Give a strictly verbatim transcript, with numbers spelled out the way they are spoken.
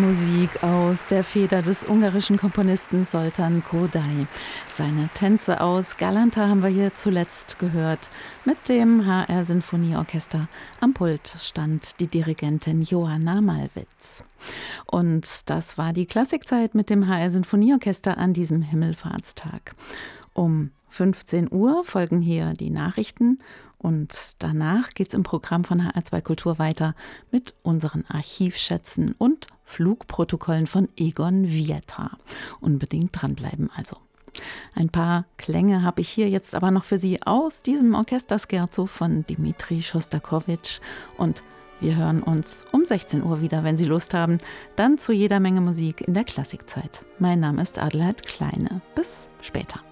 Musik aus der Feder des ungarischen Komponisten Zoltán Kodály. Seine Tänze aus Galanta haben wir hier zuletzt gehört. Mit dem H R Sinfonieorchester am Pult stand die Dirigentin Johanna Malwitz. Und das war die Klassikzeit mit dem H R Sinfonieorchester an diesem Himmelfahrtstag. Um fünfzehn Uhr folgen hier die Nachrichten und danach geht's im Programm von H R zwei Kultur weiter mit unseren Archivschätzen und Flugprotokollen von Egon Vietra. Unbedingt dranbleiben also. Ein paar Klänge habe ich hier jetzt aber noch für Sie aus diesem Orchesterscherzo von Dmitri Schostakowitsch und wir hören uns um sechzehn Uhr wieder, wenn Sie Lust haben, dann zu jeder Menge Musik in der Klassikzeit. Mein Name ist Adelheid Kleine. Bis später.